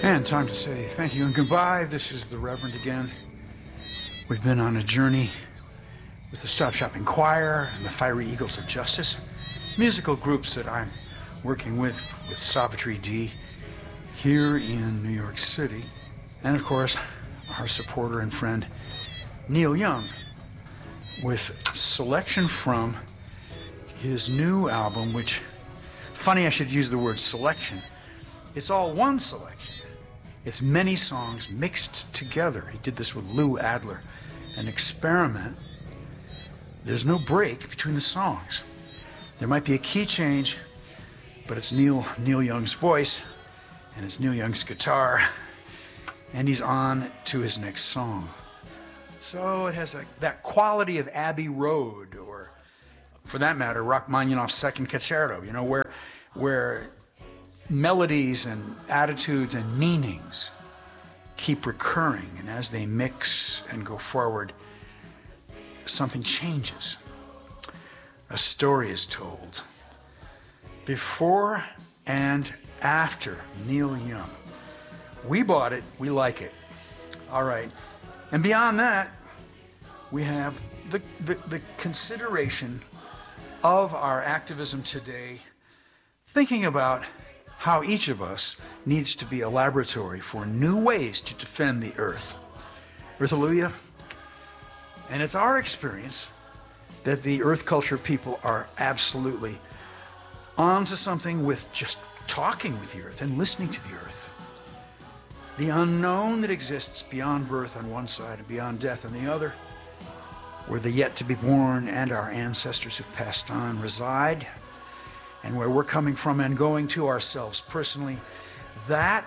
And time to say thank you and goodbye. This is the Reverend again. We've been on a journey with the Stop Shopping Choir and the Fiery Eagles of Justice, musical groups that I'm working with Savitri D here in New York City. And of course, our supporter and friend, Neil Young, with selection from his new album, which, funny I should use the word selection. It's all one selection. It's many songs mixed together. He did this with Lou Adler, an experiment. There's no break between the songs. There might be a key change, but it's Neil Young's voice, and it's Neil Young's guitar, and he's on to his next song. So it has that quality of Abbey Road, or for that matter, Rachmaninoff's Second Concerto, you know, where melodies and attitudes and meanings keep recurring, and as they mix and go forward, something changes. A story is told. Before and after Neil Young. We bought it, we like it. All right. And beyond that, we have the consideration of our activism today, thinking about how each of us needs to be a laboratory for new ways to defend the earth. Earthalluia. And it's our experience that the earth culture people are absolutely onto something with just talking with the earth and listening to the earth. The unknown that exists beyond birth on one side and beyond death on the other, where the yet to be born and our ancestors who've passed on reside, and where we're coming from and going to ourselves personally, that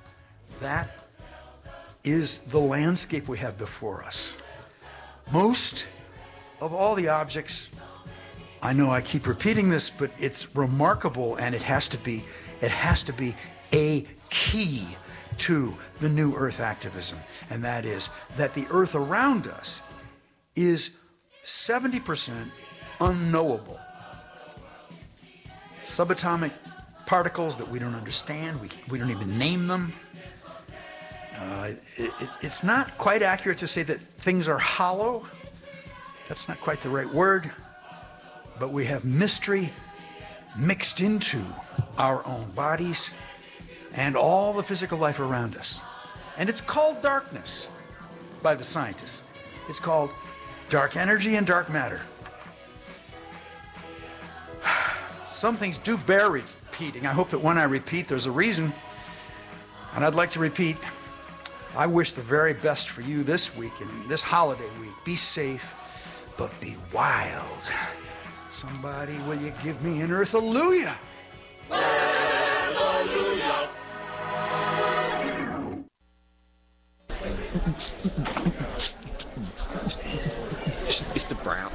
is the landscape we have before us. Most of all the objects, I know I keep repeating this, but it's remarkable, and it has to be a key to the new earth activism, and that is that the earth around us is 70% unknowable. Subatomic particles that we don't understand, we don't even name them. It's not quite accurate to say that things are hollow. That's not quite the right word. But we have mystery mixed into our own bodies and all the physical life around us. And it's called darkness by the scientists. It's called dark energy and dark matter. Some things do bear repeating. I hope that when I repeat, there's a reason. And I'd like to repeat, I wish the very best for you this week and this holiday week. Be safe, but be wild. Somebody, will you give me an Earthalluia? Earthalluia! It's the Brown.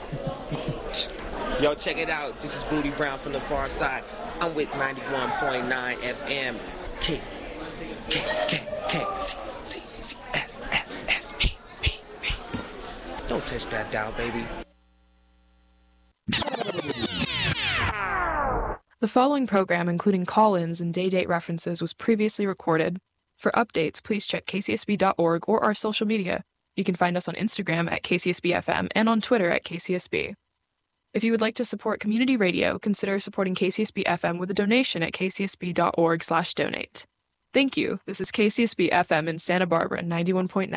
Yo, check it out. This is Booty Brown from the far side. I'm with 91.9 FM. K, C, C, C, S, S, S, P, P, P. Don't touch that dial, baby. The following program, including call-ins and day-date references, was previously recorded. For updates, please check kcsb.org or our social media. You can find us on Instagram at KCSBFM and on Twitter at KCSB. If you would like to support community radio, consider supporting KCSB-FM with a donation at kcsb.org/donate. Thank you. This is KCSB-FM in Santa Barbara, 91.9.